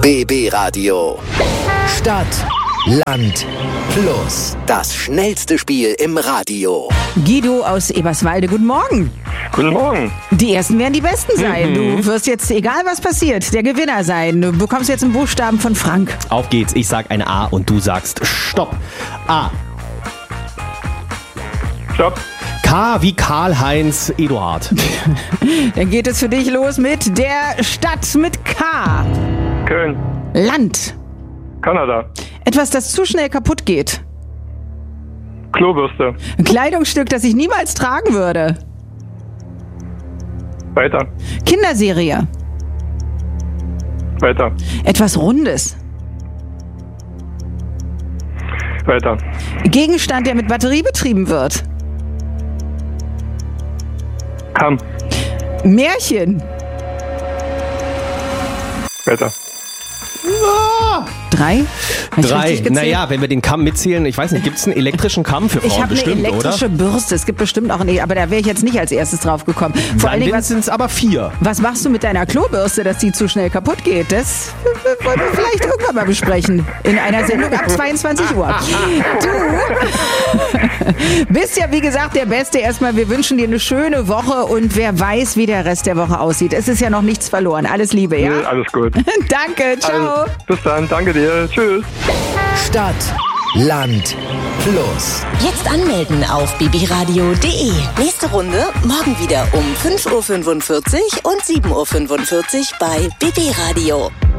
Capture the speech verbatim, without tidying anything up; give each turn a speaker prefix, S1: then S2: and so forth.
S1: B B Radio. Stadt, Land, Plus. Das schnellste Spiel im Radio.
S2: Guido aus Eberswalde, guten Morgen.
S3: Guten Morgen.
S2: Die Ersten werden die Besten sein.
S3: Mhm.
S2: Du wirst jetzt, egal was passiert, der Gewinner sein. Du bekommst jetzt einen Buchstaben von Frank.
S4: Auf geht's. Ich sag ein A und du sagst Stopp. A.
S3: Stopp.
S4: K wie Karl-Heinz Eduard.
S2: Dann geht es für dich los mit der Stadt mit K.
S3: Köln.
S2: Land.
S3: Kanada.
S2: Etwas, das zu schnell kaputt geht.
S3: Klobürste.
S2: Ein Kleidungsstück, das ich niemals tragen würde.
S3: Weiter.
S2: Kinderserie.
S3: Weiter.
S2: Etwas Rundes.
S3: Weiter.
S2: Gegenstand, der mit Batterie betrieben wird.
S3: Kamm.
S2: Märchen.
S3: Weiter.
S2: Drei? Hab ich
S4: Drei.
S2: richtig gezählt?
S4: Naja, wenn wir den Kamm mitzählen, ich weiß nicht, gibt es einen elektrischen Kamm für Frauen
S2: Ich habe eine
S4: bestimmt,
S2: elektrische
S4: oder?
S2: Bürste. Es gibt bestimmt auch eine, aber da wäre ich jetzt nicht als erstes drauf gekommen. Vor allen Dingen, was,
S4: sind es aber vier.
S2: was machst du mit deiner Klobürste, dass die zu schnell kaputt geht? Das äh, wollen wir vielleicht irgendwann mal besprechen. In einer Sendung ab zweiundzwanzig Uhr. Du bist ja, wie gesagt, der Beste. Erstmal, wir wünschen dir eine schöne Woche und wer weiß, wie der Rest der Woche aussieht. Es ist ja noch nichts verloren. Alles Liebe, ja?
S3: Nee, alles gut.
S2: Danke, ciao.
S3: Also, bis dann. Danke dir. Tschüss.
S1: Stadt, Land, Plus.
S5: Jetzt anmelden auf b b radio punkt d e. Nächste Runde morgen wieder um fünf Uhr fünfundvierzig und sieben Uhr fünfundvierzig bei B B Radio.